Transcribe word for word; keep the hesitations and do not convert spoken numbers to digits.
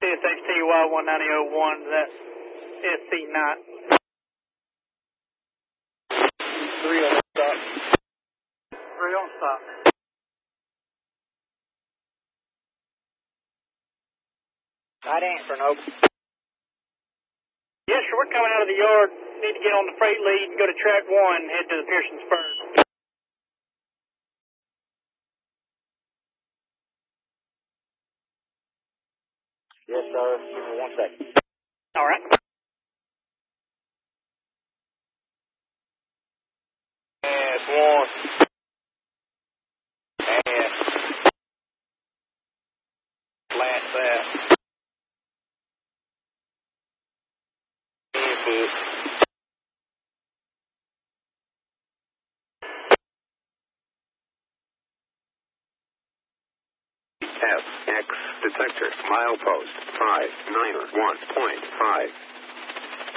S H T Y one nine zero one, that's S C nine. Three on stop. Three on stop. Not answering, over. Yes, sir, we're coming out of the yard. Need to get on the freight lead and go to track one, head to the Pearson Spurs. Yes, sir. Give me one second. All right. Ass one. Ass. Flat that. Input. F X detector milepost five niner one point five.